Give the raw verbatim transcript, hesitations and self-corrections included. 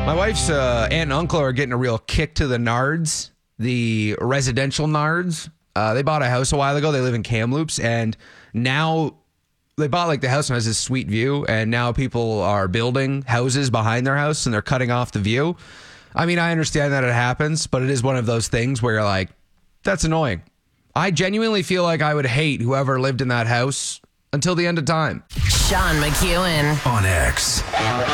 My wife's uh, aunt and uncle are getting a real kick to the Nards, the residential Nards. Uh, they bought a house a while ago. They live in Kamloops, and now they bought like the house and has this sweet view, and now people are building houses behind their house and they're cutting off the view. I mean, I understand that it happens, but it is one of those things where you're like, that's annoying. I genuinely feel like I would hate whoever lived in that house until the end of time. Sean McEwen on X.